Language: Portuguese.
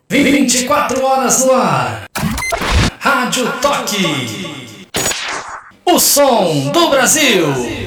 24 horas no ar. Rádio Toque. O som do Brasil.